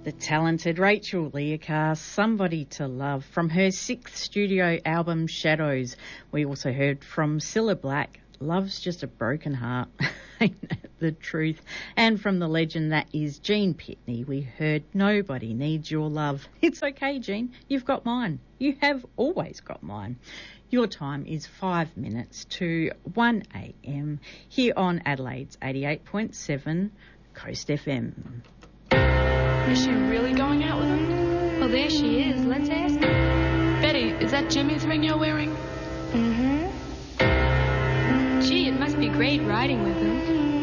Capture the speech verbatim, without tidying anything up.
The talented Rachel Leahcar, Somebody to Love, from her sixth studio album, Shadows. We also heard from Cilla Black, Love's Just a Broken Heart, ain't that the truth? And from the legend that is Gene Pitney, we heard Nobody Needs Your Love. It's okay, Gene, you've got mine. You have always got mine. Your time is five minutes to one a.m. here on Adelaide's eighty-eight point seven Coast F M. Is she really going out with him? Well, there she is. Let's ask her. Betty, is that Jimmy's ring you're wearing? Mm-hmm. Gee, it must be great riding with him.